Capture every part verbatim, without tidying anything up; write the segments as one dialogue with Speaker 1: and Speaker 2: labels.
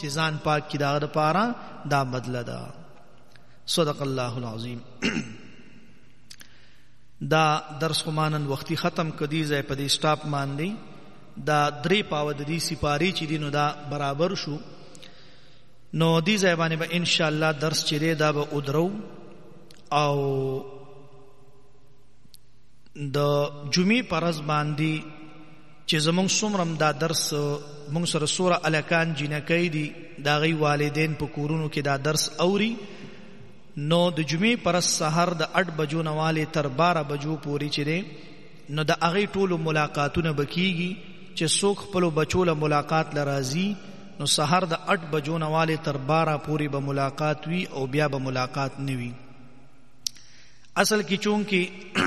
Speaker 1: چې ځان پاک کی دا د پاره دا بدله ده. صدق الله العظیم. دا درس خو مانن وختي ختم کدی ځای په دې سټاپ باندې دا درې پاو د دې سپاری چې دینو دا برابر شو. نو دې ځای باندې به ان شاء الله درس چیرې دا به ودرو او د جمعې پرز باندې چې زمونږ څومره دا درس مونږ سره سوره الکان جنکۍ دي دا غي والدین په کورونو کې دا درس اوري. نو د جمعې پرز سحر د اټ بجو نواله تر بارہ بجو پورې چره نو د هغه ټولو ملاقاتونه بکیږي چې څوک خپل بچو له ملاقات لرازي. نو سحر د اټ بجو نواله تر بارہ پورې به ملاقات وی او بیا به ملاقات نوي. اصل کې چون کې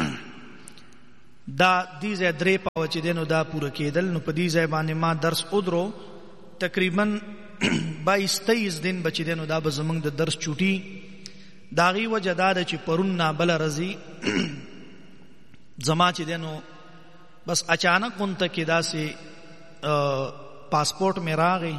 Speaker 1: دا دې ځای درې پاو چې دینو دا پوره کېدل. نو په دې ځای باندې ما درس ودرو تقریبا بائیس تیئیس دن بچی دینو دا به زمونږ د درس چوټي. داغي وجه دا ده چې پرون نابل رضی زما چې دینو بس اچانک اونته کې داسې پاسپورت مې راغی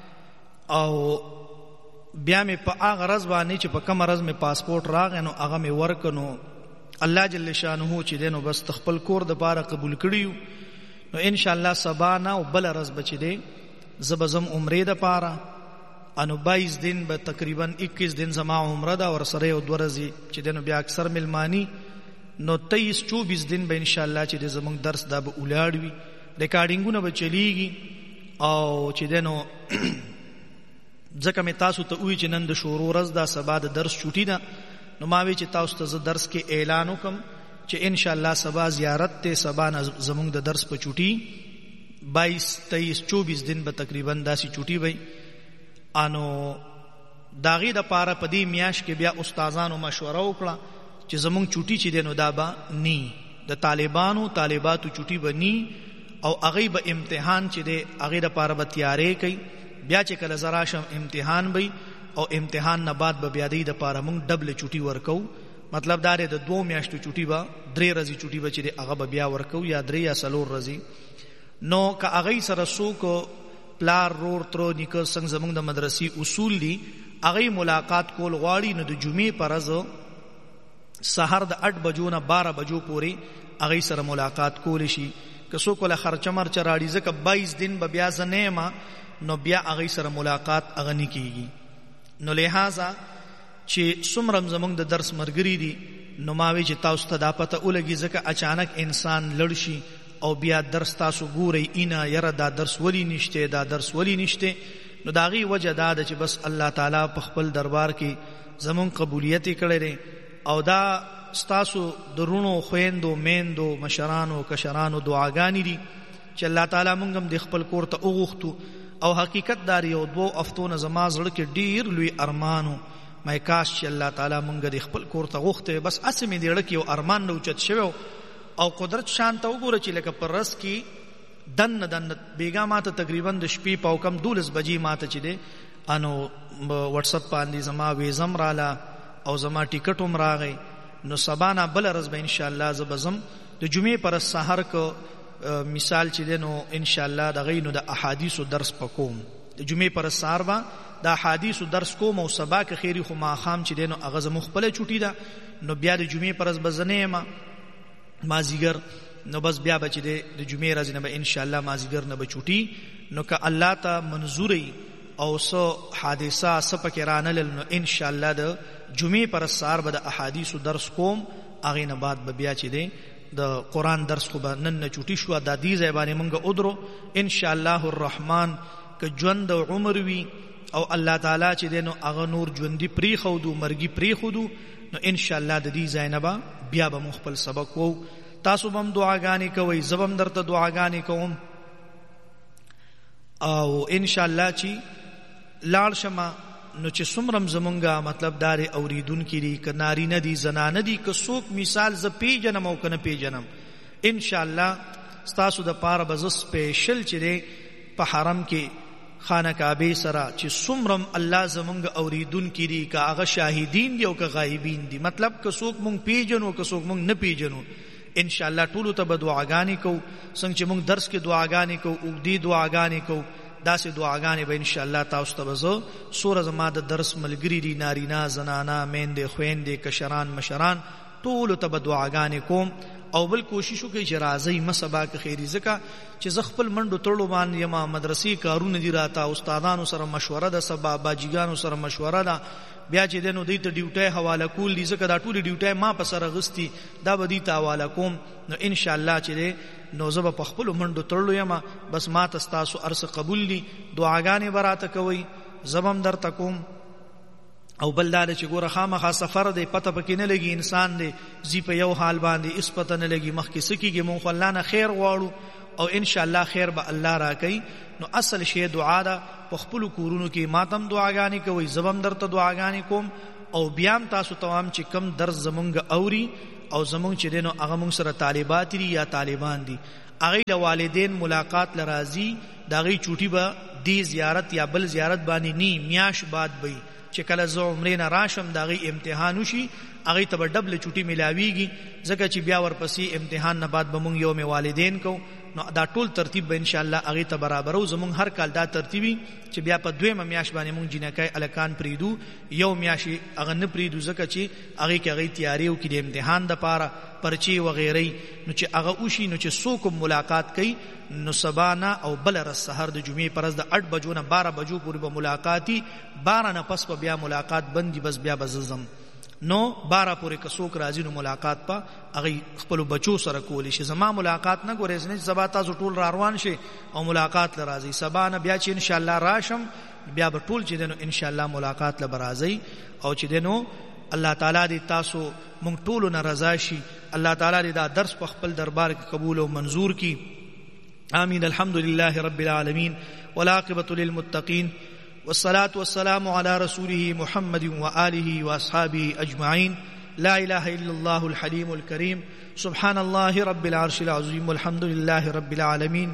Speaker 1: او بیا مې په هغه ورځ باندې چې په کومه ورځ مې پاسپورت راغی نو هغه مې ورکنو. الله جل شانه چې دینو بس خپل کور د باره قبول کړیو. نو ان شاء الله سبا نه او بل ورځ بچی دی زبزم عمره د پاره انو بائیس دن به تقریبا اکیس دن زما عمره دا ور سره او دورزی چې دنو بیا اکثر ملمانی. نو تیئیس چوبیس دن به ان شاء الله چې زمونږ درس دا به ولاړوي ریکارډینګونه به چلیږي او چې دنو ځکه مې تاسو ته وی چې نن د شروع ورځ دا سبا د درس چوټی ده. نو ما وی چې تاسو ته درس کې اعلان وکم چې ان شاء الله سبا زیارت ته سبا زمونږ د درس په چوټی بائیس تیئیس چوبیس دن به تقریبا داسې چوټی وي. انو داغي د پاره په دې میاش کې بیا استادانو مشوره وکړه چې زمونږ چوټي چې دینو دا به ني د طالبانو طالباتو چوټي بني او هغه به امتحان چې دی هغه د پاره به تیارې کوي. بیا چې کله زرا شم امتحان وي او امتحان نه بعد به بیا د پاره مونږ ډبل چوټي ورکو. مطلب دا دی د دوه میاشتو چوټي به درې ورځې چوټي به چې دی هغه به بیا ورکو یا درې یا څلور ورځې. نو که هغه سره څوک پلار رور ترو نیکه څنګه زمونږ د مدرسې اصول دي هغه ملاقات کول غواړي نو د جمعې پرز سحر د اټ بجو نه بارہ بجو پورې هغه سره ملاقات کول شي. که څوک له خرچه مرچ راړي ځکه بائیس دن به بیا زنه ما نو بیا هغه سره ملاقات هغه نه کیږي. نو لہذا چې څومره زمونږ د درس مرګري دي نو ما وی چې تاسو ته دا پته ولګي ځکه اچانک انسان لړ شي او بیا درس تاسو ګورئ اینا یره دا درس ولی نشته دا درس ولی نشته. نو داغي وجه دا ده چې بس الله تعالی په خپل دربار کې زمون قبولیت کړي او دا ستاسو درونو خويندو میندو مشرانو کشرانو دعاګانی دي چې الله تعالی مونږ هم د خپل کور ته وغوښتو. او حقیقت داری او دو افتونه زما زړه کې ډیر لوی ارمانو مې کاش چې الله تعالی مونږ د خپل کور ته غوښته بس اسمه دې لړ کې یو ارمان نو چت شوی او قدرت شان ته وګوره چې لکه پر رس کې دن دن بیګا ماته تقریبا د شپې پاو کم دولس بجې ماته چې ده انو واتس اپ باندې زما ویزم رااله او زما ټیکټ هم راغی. نو سبانا بل رز به ان شاء الله زبزم د جمعې پر سحر کو مثال چې ده نو ان شاء الله د غینو د احادیث درس پکوم د جمعې پر سحر با د احادیث درس کوم او سبا کې خیری خو ما خام چې ده نو اغه زمو خپل چوټی ده. نو بیا د جمعې پر رز بزنه ما مازیګر نو بس بیا بچی دی د جمعې ورځې نه به ان شاء الله مازیګر نه به چوټي. نو که الله ته منظوري او سو حادثه سپکه رانل نو ان شاء الله د جمعې پر سار به د احادیث درس کوم اغه نه بعد به بیا چې دی د قران درس خو به نن نه چوټي شو د دې زبانه مونږ ادرو ان شاء الله الرحمن که ژوند او عمر وی او الله تعالی چې دی نو اغه نور ژوندۍ پری خودو مرګي پری خودو نو ان شاء الله د دې زینبا بیا به مخبل سبق وو. تاسو بم دعاګانې کوئ زبم درته دعاګانې کوم او ان شاء الله چې لاړ شمه نو چې څومره زمونږه مطلب دار اوریدون کړي ک ناری نه دي زنانه دي ک څوک مثال ز پیجنم او کنه پیجنم ان شاء الله تاسو د پاره بز سپیشل چې په حرم کې خانه کعبه سره چې څومره الله زمونږ اوریدون کړي ک هغه شاهدین دي او ک غایبین دي مطلب ک څوک مونږ پیجنو ک څوک مونږ نه پیجنو ان شاء الله ټول ته دعاګانې کو څنګه چې مونږ درس کې دعاګانې کو او دې دعاګانې کو داسې دعاګانې به ان شاء الله تاسو ته بزو سوره زما د درس ملګری دي نارینا زنانا میندې خويندې کشران مشران ټول ته به دعاګانې کوم او بل کوشش وکړئ چې راځي مسبا کې خیری زکه چې ز خپل منډو تړلو باندې یم مدرسې کارونه دي راته استادانو سره مشوره ده سبا باجیګانو سره مشوره ده بیا چې دنو دوی ته ډیوټي حواله کول دي ځکه دا ټول ډیوټي ما په سره غستی دا به دي ته حواله کوم نو ان شاء الله چې نو زه په خپل منډو تړلو یم بس ما تاسو ارس قبول دي دعاګانې براته کوي زبم در تکوم او بل دا چې ګوره خامخا سفر دی پته پکې نه لګي انسان دی زی په یو حال باندې اس پته نه لګي مخکې سکیږي مونږ الله نه خیر غواړو او ان شاء الله خیر به الله راکړي نو اصل شی دعا ده په خپل کورونو کې ماتم دعاګانې کوي زبم درته دعاګانې کوم او بیا تاسو تمام چې کم درس زمونږ اوري او زمونږ چې دینو هغه مونږ سره طالبات دي یا طالبان دي هغه له والدین ملاقات لرازي دا غي چوټي به دی زیارت یا بل زیارت باندې نی میاش بعد به چې کله زه عمرې نه راشم دا غي امتحان وشي هغه ته ډبل چوټي ملاويږي ځکه چې بیا ورپسې امتحان نه بعد به مونږ یوم والدین کو نو دا ټول ترتیب به ان شاء الله هغه ته برابرو زمونږ هر کال دا ترتیبي چې بیا په دویمه میاش باندې مونږ جنکای الکان پریدو یو میاشي هغه نه پریدو ځکه چې هغه کې هغه تیاری او کې د امتحان د پاره پرچی وغیرہ نو چې هغه وشي نو چې څوک ملاقات کوي نو سبانا او بل رس سحر د جمعې پرز د اټ بجو نه بارہ بجو پورې به ملاقاتي بارہ نه پس په بیا ملاقات بندي بس بیا بززم نو بارہ پورې کڅوک راځي نو ملاقات په هغه خپل بچو سره کولی شي زما ملاقات نه ګورې نه سبا تاسو ټول را روان شي او ملاقات لراځي سبا نه بیا چې ان شاء الله راشم بیا به ټول چې دنو ان شاء الله ملاقات لبرازي او چې دنو الله تعالی دې تاسو مونږ ټول نه رضا شي الله تعالی دې دا درس په خپل دربار کې قبول او منظور کړي آمين الحمد لله رب العالمين والعاقبة للمتقين والصلاة والسلام على رسوله محمد وآله وأصحابه أجمعين لا إله إلا الله الحليم الكريم سبحان الله رب العرش العظيم والحمد لله رب العالمين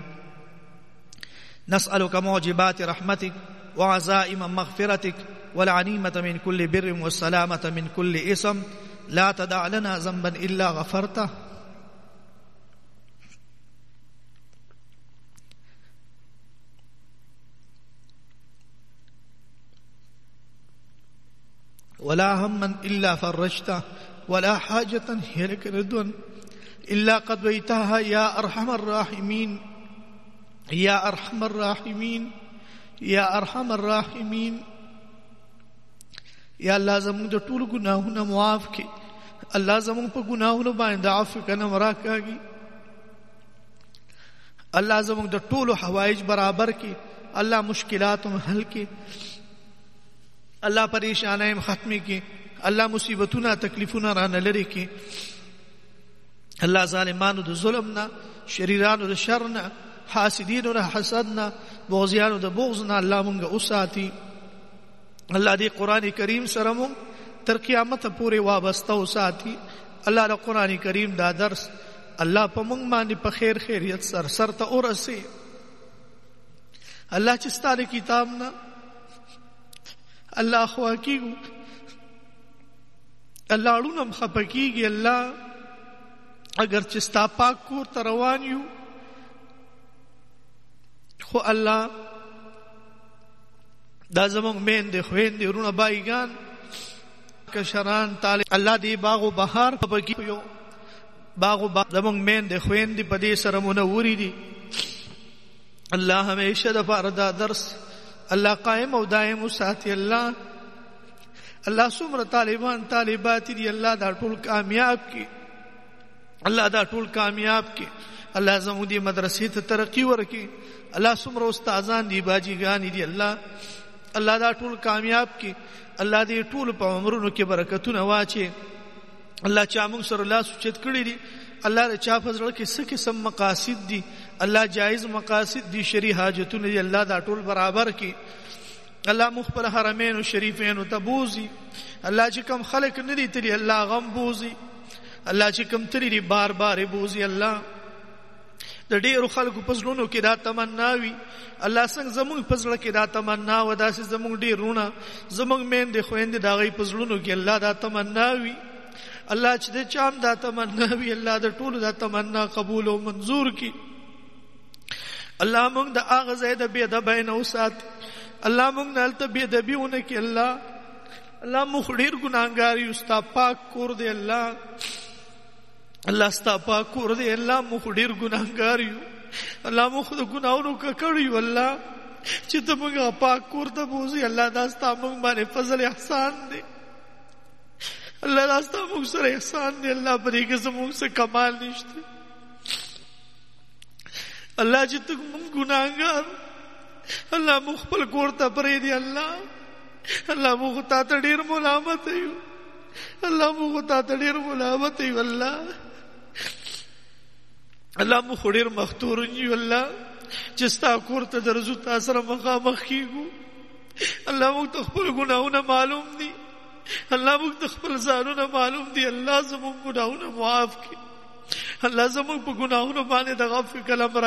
Speaker 1: نسألك موجبات رحمتك وعزائم مغفرتك والعنيمة من كل بر والسلامة من كل إثم لا تدع لنا ذنبا إلا غفرته ولا هما إلا فرجته ولا حاجة هي لك رضا إلا قضيتها يا أرحم الراحمين يا أرحم الراحمين يا أرحم الراحمين یا الله زموږ د ټول ګناهونه معاف کړي الله زموږ په ګناهونو باندې عفو کنه مراکاږي الله زموږ د ټول حوائج برابر کړي الله مشکلات حل کړي الله پریشانایم ختمي کړي الله مصیبتونه تکلیفونه رانه لري کړي الله ظالمانو د ظلم نه شریرانو د شر نه حاسدینو د حسد نه بغضیانو د بغض نه الله مونږ اوساتي الله دې قران کریم سره مونږ تر قیامت پورې وابسته اوساتي الله د قران کریم دا درس الله په مونږ باندې په خیر خیریت سر سر ته ورسي الله چې ستاره کتاب نه الله خوا کیږي الله اړونم خپکیږي الله اگر چې ستا پاک کور ته روان یو خو الله دا زمونږ میندې خویندې ورونه بایګان کشران طالب الله دې باغ او بهار په کې یو باغ او زمونږ میندې خویندې په دې سره منورې دي الله همیشه د فردا درس الله قائم او دائم وساتي الله الله څومره طالبان طالبات دي الله دا ټول کامیاب کړي الله دا ټول کامیاب کړي الله زموږ دې مدرسې ته ترقی ورکړي الله څومره استادان دي باجیګان دي الله الله دا ټول کامیاب کړي الله دې ټول په عمرونو کې برکتونه واچي الله چا موږ سره لاس چت کړی دي الله دې چا فضل کې څه قسم مقاصد دي الله جائز مقاصد دي شرعي حاجتونه دي الله دا ټول برابر کړي الله مخبر حرمین او شریفین او تبوزي الله چې کوم خلق نه دي تری الله غم بوزي الله چې کوم تری بار بار بوزي الله د ډیرو خلکو په زړونو کې دا تمنا وي الله څنګه زموږ په زړه کې دا تمنا و داسې زموږ ډیرونه زموږ میندې خويندې دا غي په زړونو کې الله دا تمنا وي الله چې د چام دا تمنا وي الله د ټولو دا تمنا قبول او منظور کړي الله موږ د هغه ځای د بې ادبۍ نه وساتي. الله موږ نه هلته بې ادبي ونه کړي. الله الله موږ ډېر ګناهګار یو، ستا پاک کور دی الله. الله ستا پاک کور دی الله، موږ ډېر ګناهګار یو. الله موږ د ګناهونو ککړ یو الله، چې ته موږ پاک کور ته بوځي. الله دا ستا موږ باندې فضل احسان دی. الله دا ستا موږ سره احسان دی. الله په دې کې زموږ څه کمال نشته. الله چې ته موږ ګناهګار، الله موږ خپل کور ته پرېږدي. الله الله موږ تا ته ډېر ملامت یو. الله موږ تا ته ډېر ملامت یو. الله الله موږ ډېر مختورن یو. الله چې ستا کور ته درځو، تا سره مخامخ کېږو. الله موږ ته خپل ګناهونه معلوم دي. الله موږ ته خپل ځانونه معلوم دي. الله زموږ ګناهونه معاف کړي. الله زموږ په ګناهونو باندې د غفر کلام